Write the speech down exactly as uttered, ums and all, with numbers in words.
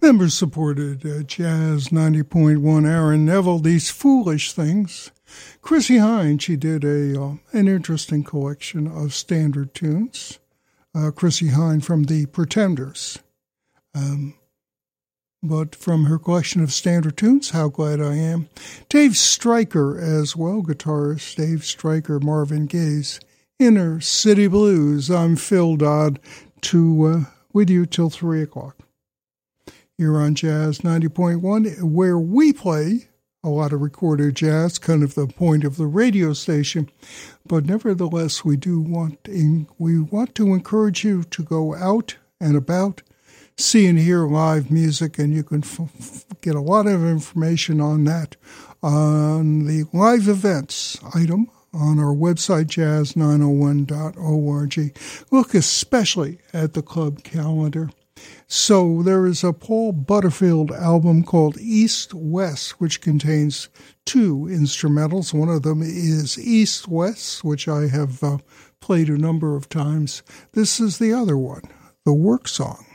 Member-supported uh, Jazz ninety point one, Aaron Neville, These Foolish Things. Chrissie Hynde, she did a uh, an interesting collection of standard tunes. Uh, Chrissie Hynde from the Pretenders. Um, but from her collection of standard tunes, How Glad I Am. Dave Stryker as well, guitarist Dave Stryker, Marvin Gaye's Inner City Blues. I'm Phil Dodd, to uh, with you till three o'clock. Here on Jazz ninety point one, where we play a lot of recorded jazz, kind of the point of the radio station. But nevertheless, we do want in, we want to encourage you to go out and about, see and hear live music, and you can f- f- get a lot of information on that on the live events item on our website, jazz nine oh one dot org. Look especially at the club calendar. So there is a Paul Butterfield album called East West, which contains two instrumentals. One of them is East West, which I have uh, played a number of times. This is the other one, the work song.